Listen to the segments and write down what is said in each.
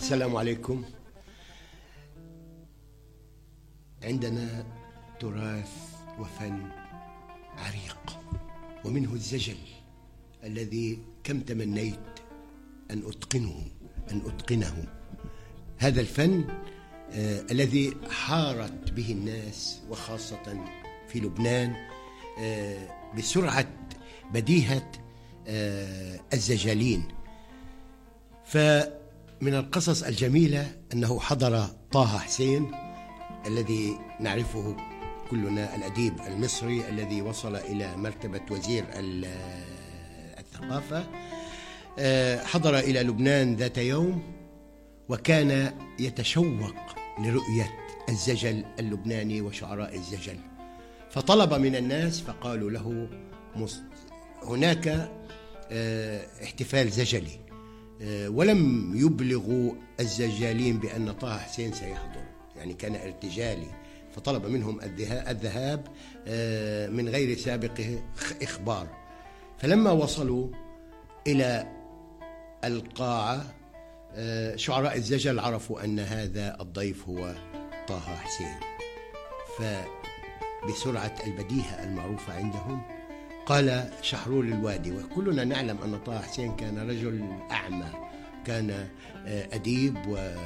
السلام عليكم. عندنا تراث وفن عريق، ومنه الزجل الذي كم تمنيت أن أتقنه. هذا الفن الذي حارت به الناس وخاصة في لبنان بسرعة بديهة الزجالين. فمن القصص الجميلة أنه حضر طه حسين الذي نعرفه كلنا، الأديب المصري الذي وصل إلى مرتبة وزير الثقافة. حضر إلى لبنان ذات يوم وكان يتشوق لرؤية الزجل اللبناني وشعراء الزجل، فطلب من الناس فقالوا له هناك احتفال زجلي، ولم يبلغوا الزجالين بأن طه حسين سيحضر، يعني كان ارتجالي، فطلب منهم الذهاب من غير سابق إخبار. فلما وصلوا إلى القاعة شعراء الزجل عرفوا أن هذا الضيف هو طه حسين، فبسرعة البديهة المعروفة عندهم قال شحرور الوادي، وكلنا نعلم أن طه حسين كان رجل أعمى، كان أديب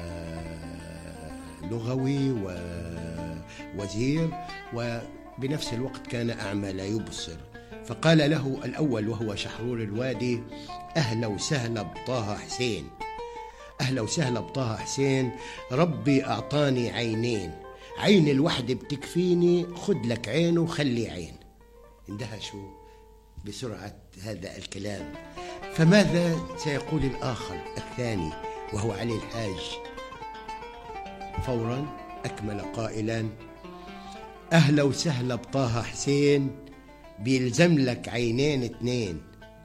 ولغوي ووزير، وبنفس الوقت كان أعمى لا يبصر. فقال له الأول وهو شحرور الوادي: أهلا وسهلا بطه حسين، أهلا وسهلا بطه حسين، ربي أعطاني عينين، عين الوحدة بتكفيني، خد لك عين وخلي عين. اندهشوا بسرعة هذا الكلام. فماذا سيقول الآخر الثاني وهو علي الحاج؟ فورا أكمل قائلا: أهلا وسهلا بطه حسين، بيلزم لك عينين اتنين،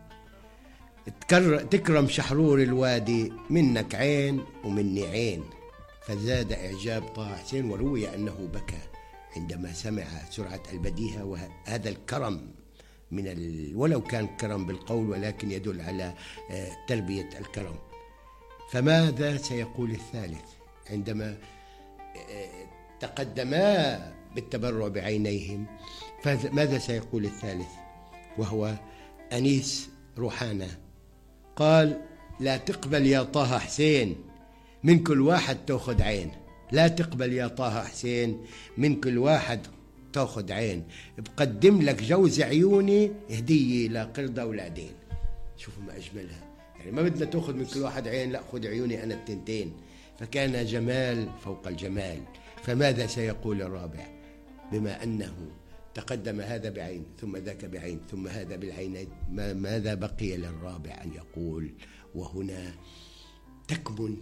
تكرم شحرور الوادي، منك عين ومني عين. فزاد إعجاب طه حسين، وروي أنه بكى عندما سمع سرعة البديهة وهذا الكرم ولو كان كرم بالقول ولكن يدل على تربية الكرم. فماذا سيقول الثالث عندما تقدما بالتبرع بعينيهم؟ فماذا سيقول الثالث وهو أنيس روحانة؟ قال: لا تقبل يا طه حسين، من كل واحد تأخذ عين، لا تقبل يا طه حسين، من كل واحد تأخذ عين، بقدم لك جوز عيوني هدية لقردة ولادين. شوفوا ما أجملها، يعني ما بدنا تأخذ من كل واحد عين، لا خذ عيوني أنا التنتين. فكان جمال فوق الجمال. فماذا سيقول الرابع بما أنه تقدم هذا بعين ثم ذاك بعين ثم هذا بالعينين؟ ماذا بقي للرابع أن يقول؟ وهنا تكمن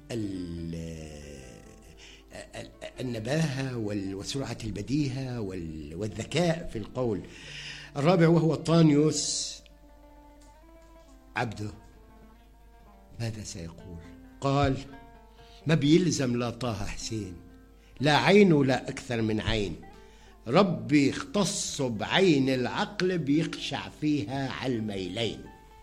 النباهة وسرعة البديهة والذكاء في القول. الرابع وهو طانيوس عبده، ماذا سيقول؟ قال: ما بيلزم لا طه حسين، لا عين ولا أكثر من عين، ربي اختص بعين العقل بيخشع فيها على الميلين.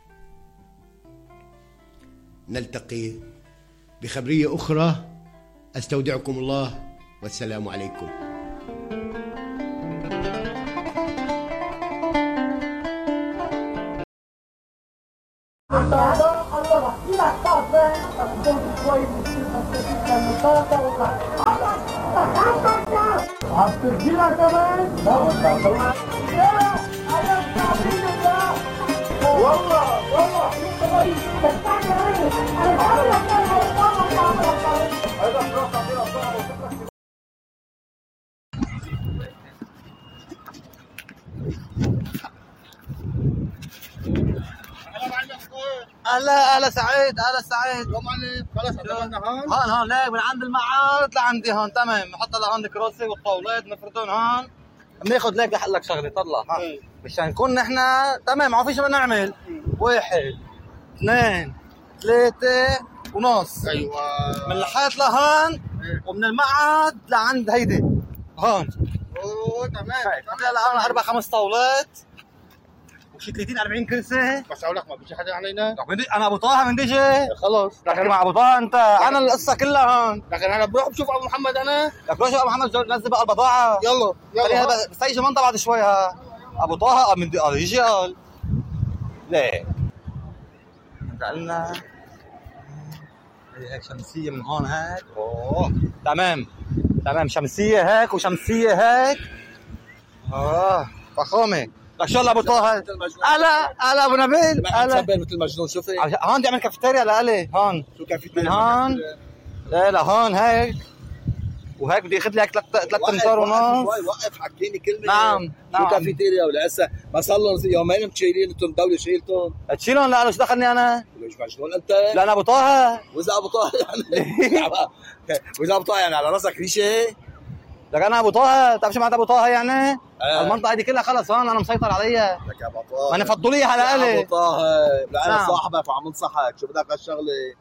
نلتقي بخبرية أخرى، أستودعكم الله والسلام عليكم. هلا سعيد، هلا سعيد. يوم عليك. خلص اعتمدنا هون ليك من عند المعارض لعندي هون. تمام، نحط لهون الكراسي والطاولات نفردهم هون، بناخذ ليك لحق لك شغله. طلع مشان نكون نحن تمام، ما في شيء بدنا نعمل. 1 2 3 ونص. ايوه، من الحيط لهون ومن المعهد لعند هيدي هون. اوه تمام. هلا 4 5 طاولات وشي 30 40 كرسي. بس اقول لك ما بيجي حدا علينا. انا ابو طه من ديجي. خلص لكن مع ابو طه انت انا القصه كلها هون. لكن انا بروح بشوف ابو محمد انا. لك روح شوف ابو محمد نزل بقى البضاعه. يلا بس يجي منطقه بعد شوي ها. ابو طه من يجي قال ليه انت قلنا هيك شمسيه من هون هيك. اوه تمام شمسيه هيك وشمسيه هيك. فخامه. لك شو ابو طه هلا ابو نبيل هلا مثل مجنون. شوفي هون بدي اعمل كافيتيريا لالي هون. شو كافيتيريا من هون لا هون هيك وهيك بدي اخذ لك 3 امتار ونص. وقف حكيني كلمه. نعم شو كافيتيريا ولا هسه ما صار لهم يومين مشيلين انتم الدوله شيلتهم. تشيلهم لا شو دخلني انا؟ ليش مجنون انت؟ لا انا ابو طه. واذا ابو طه يعني واذا ابو طه يعني على راسك ريشه. لك انا ابو طه. بتعرف شو معناتها ابو طه يعني؟ المنطقه دي كلها خلص هون انا مسيطر عليها. لك يا ابو طه ما انا فضلوا على ابو الي. طه لا انا صاحبك وعم انصحك. شو بدك هالشغله؟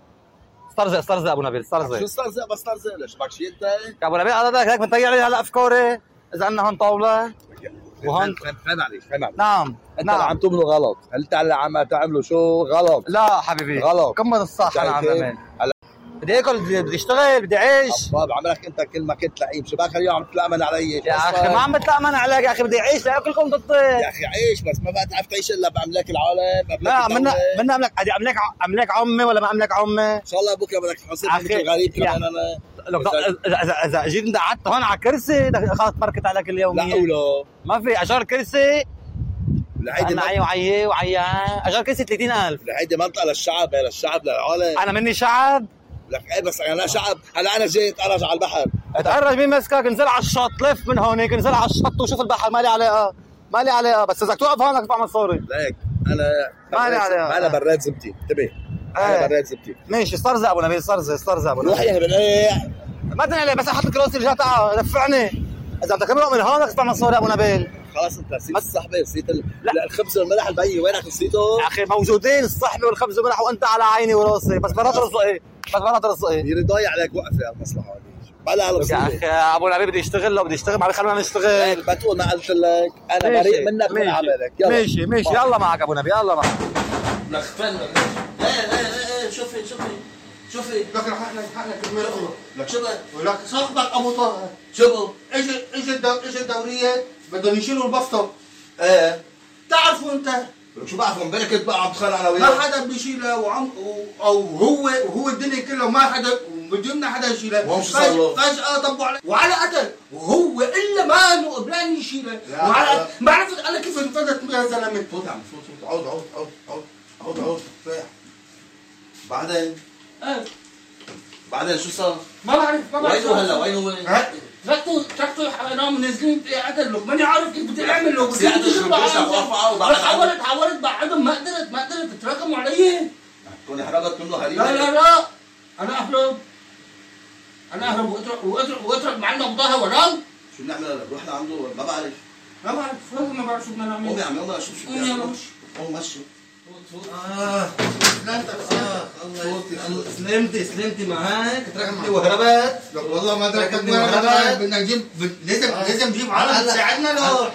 استرزق ابو نبيل استرزق. شو استرزق؟ بس استرزق ليش بدك شيء انت؟ يا ابو نبيل هذا هيك بنطيع لي هلا افكاري. اذا عندنا هون طاوله وهون فهم عليك. نعم انت اللي عم تعملوا غلط. انت اللي عم تعملوا شو غلط. لا حبيبي غلط. كمل الصح. انا عم بعمل بدي اكل بدي اشتغل بدي اعيش. بابا عملك انت كل ما كنت لعيب. شو بك اليوم عم تتلامن علي؟ يا اخي ما عم بتلامن عليك يا اخي. بدي اعيش لاكلكم ضدي يا اخي عيش بس ما بقى تعرف تعيش الا باملاك العالم. لا منا املاك عمي ولا ما املاك عمي. ان شاء الله بكره بدك تحاسب مثل غريب كمان انا. اذا جيت انت قعدت هون على كرسي خلص بركت عليك اليوميه. لا ولا ما في اجار كرسي. هيدي انا وعي اجار كرسي 30,000. هيدي منطقه للشعب للعالم. انا مني شعب. لك ايه بس انا شعب. هلا انا جاي اتقرج على البحر. اتقرج مين مسكك؟ انزل على الشط لف من هونيك انزل على الشط وشوف البحر. مالي علاقه بس اذا توقف هون بدك تدفع مصاري. ليك انا مالي علاقه. انا براد زبتي انتبه. انا براد زبتي. ماشي استرزق ابو نبيل استرزق ابو نبيل. روح يا بنقيع. ما تنقلي بس احط الكراسي رجع تعال دفعني. اذا بدك تمرق من هون بدك تدفع مصاري ابو نبيل. خلاص انت نسيت الصحبه نسيت الخبز والملح البي. وينك نسيته؟ يا اخي موجودين الصحبه والخبز والملح وانت على عيني وراسي. بس مرات رزقي يريد ضايع عليك وقفه المصلحه هذه. بلا يا اخي ابو نبيل بدي اشتغل لو بدي اشتغل ما بيخلونا نشتغل. ما تقول ما قلت لك انا بريء منك من عملك. يلا ماشي يلا معك ابو نبيل يلا معك. لك فن لا شوفي لك حقنا كلمه اخرى. لك شو ولك صاحبك ابو طه شو اجى الدوريه بدهم يشيلوا البفطه. ايه تعرفوا انت شو بعرفوا امبارح كنت بقى عم تخانق انا ما وياه. حدا بيشيلها او هو الدنيا كلها ما حدا بدنا حدا يشيلها. وهم شو صار له؟ فجأة طبوا عليه وعلى قتل وهو الا ما قبلان يشيلها. وعلى ما عرفت انا كيف انفذت يا زلمه. فوت عم فوت عود بعدين شو صار؟ ما بعرف وينه هلا وين تركته حرام نازلين قتل له ماني عارف كيف بدي اعمل له. بس حاولت بعدهم ما قدرت تراكموا علي. تكوني حرقت منه هريمه. لا انا اهرب واترك معنا ابو طه ورام. شو بنعمل هلا؟ بروح لعنده ما بعرف ما بعرف شو بدنا نعمل. قومي عم يلا شوف شو بنعمل. قوم مشي. سلمتي معاك تركتني وهربت. والله ما تركتني وهربت. بدنا نجيب لازم نجيب عالم تساعدنا له.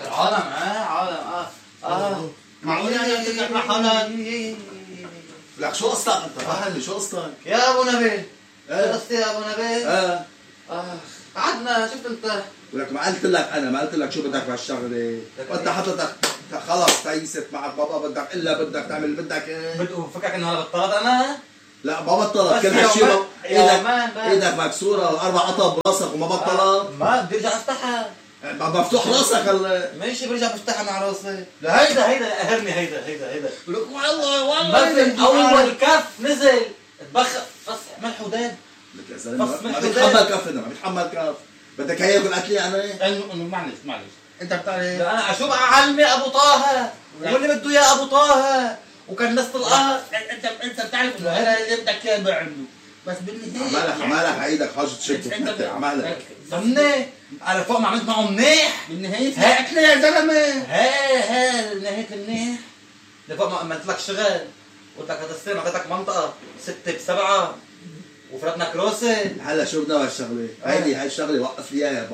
عالم معقول يعني تطلع حالك. لك شو قصتك انت؟ راح شو قصتك؟ يا ابو نبيل شو قصتي يا ابو نبيل؟ قعدنا شفت انت. ولك ما قلت لك شو بدك بهالشغله. وانت حطتك خلص تيست معك بابا بدك تعمل اللي بدك ايه. فكرك انه انا بطلت انا؟ لا ما بطلت. كل هالشيء ايدك مكسوره و4 قطب براسك وما بطلت. ما بدي ارجع افتحها. مفتوح راسك ماشي برجع بفتحها مع راسي. لا هيدا قهرني هيدا والله اول كف نزل اتبخر بس ملح وداب. لك يا زلمه ما بيتحمل كف. ما بيتحمل كف. بدك هي يقول قتلي يعني؟ انه معلش انت بتعرف انا شو اعلمي ابو طه واللي بده اياه ابو طه وكان الناس طلقها. انت بتعرف انه هذا اللي بدك اياه بعمله. بس بالنهايه عمالك عيدك حاجه تشد عمالك ضمني على فوق ما عملت معه منيح. بالنهايه هاتنا يا زلمه. نهايه منيح لفوق ما عملت لك شغل. قلت لك هذا السنه اعطيتك منطقه 6 ب7 وفرتنا كروسه. هلا شو بدنا هالشغله؟ هاي الشغله وقف لي اياها بقى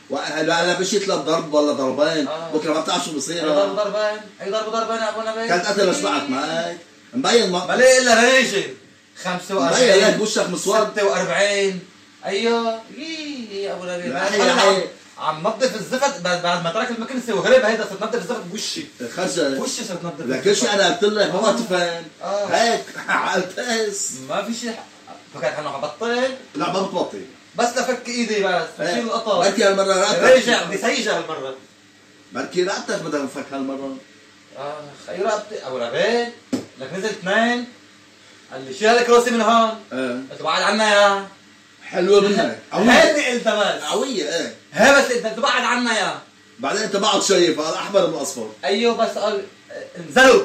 وهلا مشيت لضرب ولا ضربين بكره ما بتعرف شو بصير. ضربين اي ضربين يا ابو نبيل. كانت قتل اشبعت معك مبين ما ليه الا ريشه 45 مبين لك وشك مسود 46 ايوه يا ابو نبيل. عم نظف الزفت بعد ما ترك المكنسه وهرب. هيدا صرت نظف الزفت بوشي خرجت وشي صرت نظف لكن شيء انا قلت لك ما تفهم هيك عالتاس ما في شيء. فكرت انه حبطل. لا ما بتبطل بس لفك ايدي بس بشيل القطر. بركي هالمره رقبتك رجع بدي سيجه هالمره. بركي رقبتك بدها تنفك هالمره. اي رقبتي ابو نبيل. لك نزل اثنين قال لي شيل الكروسي من هون. قلت بعد عنا يا حلوه منك هيدي قلت بس قويه هي بس انت بعد عنا يا بعدين انت بعد شايف الاحمر من الاصفر. ايوه بس قال انزلوا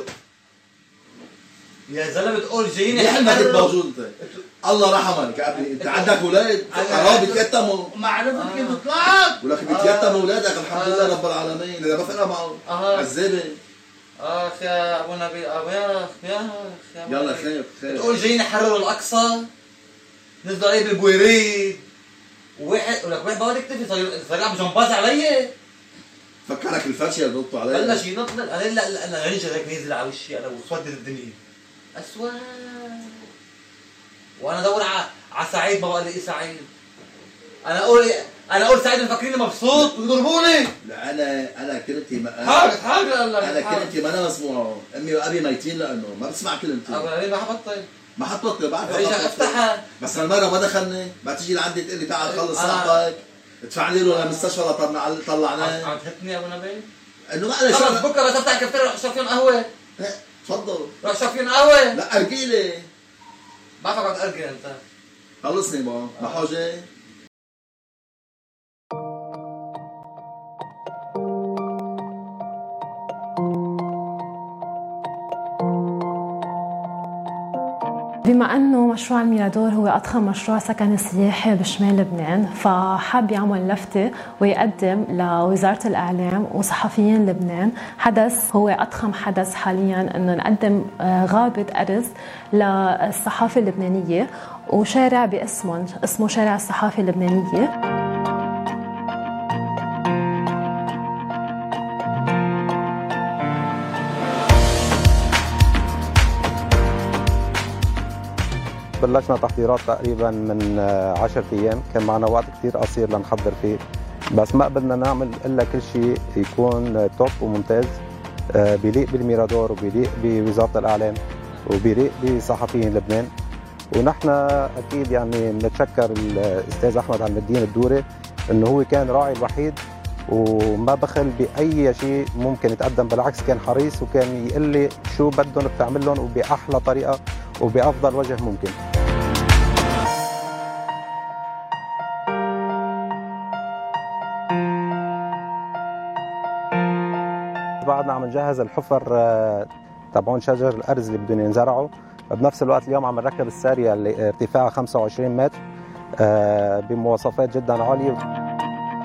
يا زلمه بتقول جايين يا ما كنت موجود انت. الله رحمك يا ابني انت عندك اولاد حرام بيتيتموا. ما عرفت كيف طلعت ولك بيتيتموا اولادك الحمد لله رب العالمين. اذا ما فرقنا معه عذابه. اخ يا ابو نبيل يا اخ يلا خير بتقول جايين يحرروا الاقصى نزلوا عليه بالبويريد وواحد ولك واحد بقى يكتفي صار عم جنباز علي. فكرك الفرشه اللي ضبطوا عليه بلش ينط. انا لا انا رجل هيك نازل على وشي انا وسود الدنيا اسود. وانا ادور على سعيد ما بقى لي سعيد. انا اقول سعيد مفكريني مبسوط ويضربوني. لا انا كلمتي حاجه انا كلمتي ما انا مسموعه. امي وابي ميتين لانه ما بسمع كلمتي. ما حبطل ما حطت بعرف افتحها. بس هالمره ما دخلني. ما تيجي لعندي تقول لي تعال خلص صاحبك ادفع لي له للمستشفى طلعناه. عم تهتني يا ابو نبيل انه ما انا خلص بكره بس افتح كفتير روح اشرب فيهم قهوه. تفضل روح اشرب فيهم قهوه. لا ارجي لي بعرفك عم تأرجي انت. خلصني ما حاجه. بما أنه مشروع الميرادور هو أضخم مشروع سكني سياحي بشمال لبنان، فحاب يعمل لفتة ويقدم لوزارة الإعلام وصحفيين لبنان حدث هو أضخم حدث حالياً، أنه نقدم غابة أرز للصحافة اللبنانية وشارع باسمه اسمه شارع الصحافة اللبنانية. بلشنا تحضيرات تقريبا من 10 ايام. كان معنا وقت كثير قصير لنحضر فيه، بس ما قدرنا نعمل الا كل شيء يكون توب وممتاز بيليق بالميرادور وبيليق بوزاره الاعلام وبيليق بصحفيين لبنان. ونحن اكيد يعني بنتشكر الاستاذ احمد عم الدين الدوري انه هو كان راعي الوحيد وما بخل باي شيء ممكن يتقدم، بالعكس كان حريص وكان يقول لي شو بدهم بتعمل لهم وباحلى طريقه وبافضل وجه ممكن. بعدنا عم نجهز الحفر تبعون شجر الارز اللي بدهم ينزرعوا. بنفس الوقت اليوم عم نركب الساريه اللي ارتفاعها 25 متر بمواصفات جدا عاليه.